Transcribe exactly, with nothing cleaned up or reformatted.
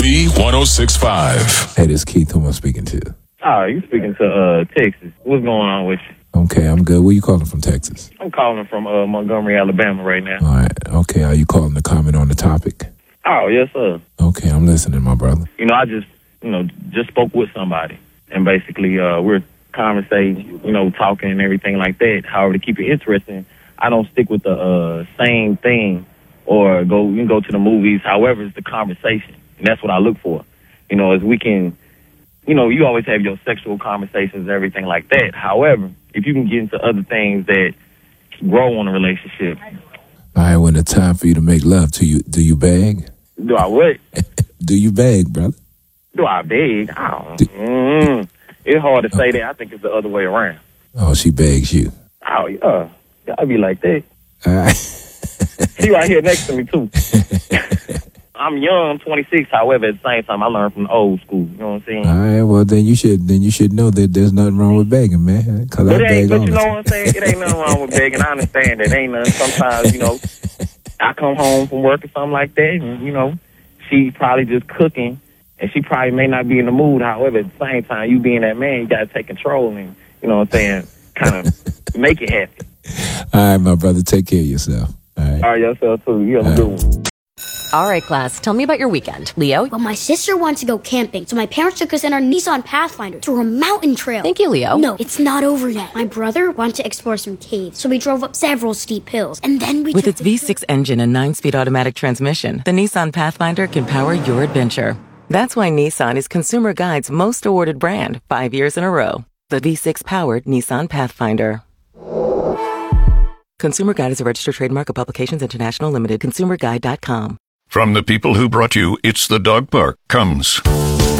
Z one oh six point five. Hey, this is Keith. Who am I speaking to? Oh, you speaking to uh, Texas. What's going on with you? Okay, I'm good. Where you calling from, Texas? I'm calling from uh, Montgomery, Alabama right now. All right. Okay, are you calling to comment on the topic? Oh, yes, sir. Okay, I'm listening, my brother. You know, I just, you know, just spoke with somebody. And basically, uh, we're conversating, you know, talking and everything like that. However, to keep it interesting, I don't stick with the uh, same thing or go, you can go to the movies. However, it's the conversation. And that's what I look for. You know, as we can, you know, you always have your sexual conversations and everything like that. However, if you can get into other things that grow on a relationship. All right, when it's time for you to make love to you, do you beg? Do I what? Do you beg, brother? Do I beg? I don't. Mm, it's hard to say that. I think it's the other way around. Oh, she begs you. Oh, yeah. Gotta be like that. All right. She right here next to me, too. I'm young, I'm twenty-six. However, at the same time, I learned from the old school. You know what I'm saying? All right, well, then you should then you should know that there's nothing wrong with begging, man. Cause but I beg but all you know the what I'm saying? It ain't nothing wrong with begging. I understand that. Ain't nothing. Sometimes, you know, I come home from work or something like that, and, you know, she probably just cooking, and she probably may not be in the mood. However, at the same time, you being that man, you got to take control and, you know what I'm saying, kind of make it happen. All right, my brother, take care of yourself. All right. All right, yourself, too. You have a good one. All right, class, tell me about your weekend. Leo? Well, my sister wanted to go camping, so my parents took us in our Nissan Pathfinder to a mountain trail. Thank you, Leo. No, it's not over yet. My brother wanted to explore some caves, so we drove up several steep hills, and then we With took its the V six engine and nine-speed automatic transmission, the Nissan Pathfinder can power your adventure. That's why Nissan is Consumer Guide's most awarded brand, five years in a row. The V six-powered Nissan Pathfinder. Consumer Guide is a registered trademark of Publications International Limited. consumer guide dot com. From the people who brought you It's the Dog Park comes